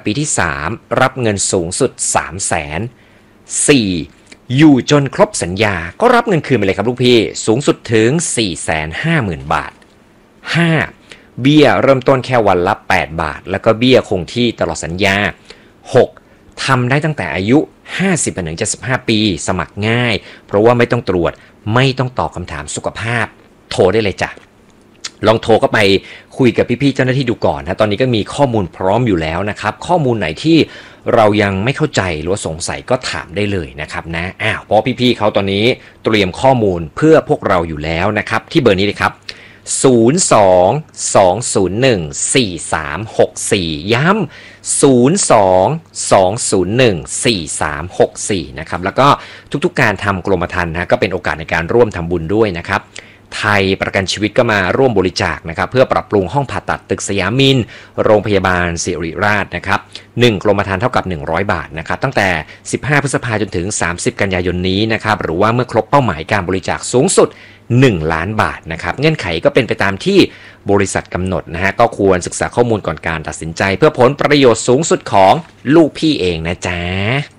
ปีที่3รับเงินสูงสุด 300,000 4. อยู่จนครบสัญญาก็รับเงินคืนไปเลยครับลูกพี่สูงสุดถึง 450,000 บาท 5. เบี้ยเริ่มต้นแค่วันละ8 บาทแล้วก็เบี้ยคงที่ตลอดสัญญา 6. ทำได้ตั้งแต่อายุ 50-75 ปีสมัครง่ายเพราะว่าไม่ต้องตรวจไม่ต้องตอบคำถามสุขภาพโทรได้เลยจ้ะลองโทรก็ไปคุยกับพี่ๆเจ้าหน้าที่ดูก่อนนะตอนนี้ก็มีข้อมูลพร้อมอยู่แล้วนะครับข้อมูลไหนที่เรายังไม่เข้าใจหรือว่าสงสัยก็ถามได้เลยนะครับนะเพราะพี่ๆเขาตอนนี้เตรียมข้อมูลเพื่อพวกเราอยู่แล้วนะครับที่เบอร์นี้เลยครับ02-201-4364ย้ำ02-201-4364นะครับแล้วก็ทุกๆการทำกรมธรรม์นะก็เป็นโอกาสในการร่วมทำบุญด้วยนะครับไทยประกันชีวิตก็มาร่วมบริจาคนะครับเพื่อปรับปรุงห้องผ่าตัดตึกสยามินโรงพยาบาลศิริราชนะครับ1กรมธรรม์เท่ากับ100 บาทนะครับตั้งแต่15พฤษภาคมจนถึง30กันยายนนี้นะครับหรือว่าเมื่อครบเป้าหมายการบริจาคสูงสุด1 ล้านบาทนะครับเงื่อนไขก็เป็นไปตามที่บริษัทกำหนดนะฮะก็ควรศึกษาข้อมูลก่อนการตัดสินใจเพื่อผลประโยชน์สูงสุดของลูกพี่เองนะจ๊ะ